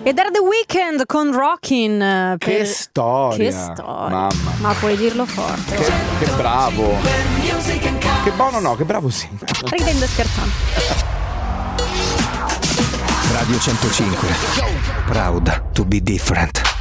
Ed era The Weeknd con Rockin'. Che storia. Che storia. Mamma. Ma puoi dirlo forte. Che bravo. Che buono no, che bravo sì. Ridendo e scherzando. Radio 105. Proud to be different.